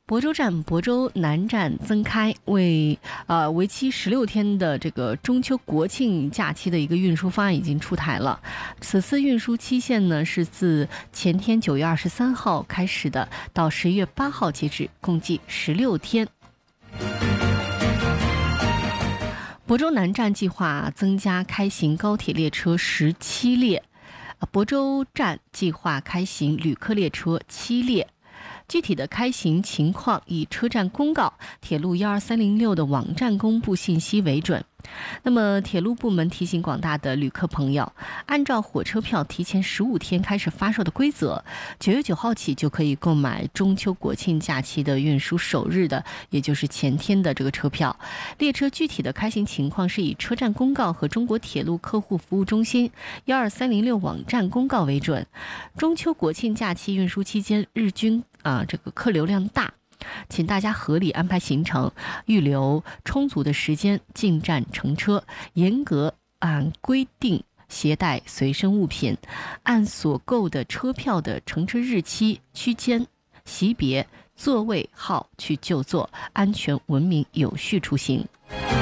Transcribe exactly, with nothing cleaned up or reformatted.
亳州站、亳州南站增开，为呃为期十六天的这个中秋国庆假期的一个运输方案已经出台了。此次运输期限呢是自前天九月二十三号开始的，到十一月八号截止，共计十六天。亳州南站计划增加开行高铁列车十七列，亳州站计划开行旅客列车七列。具体的开行情况以车站公告、铁路一二三零六的网站公布信息为准。那么铁路部门提醒广大的旅客朋友，按照火车票提前十五天开始发售的规则，九月九号起就可以购买中秋国庆假期的运输首日的，也就是前天的这个车票。列车具体的开行情况是以车站公告和中国铁路客户服务中心一二三零六网站公告为准。中秋国庆假期运输期间，日均啊这个客流量大，请大家合理安排行程，预留充足的时间进站乘车，严格按规定携带随身物品，按所购的车票的乘车日期、区间、席别、座位号去就座，安全文明有序出行。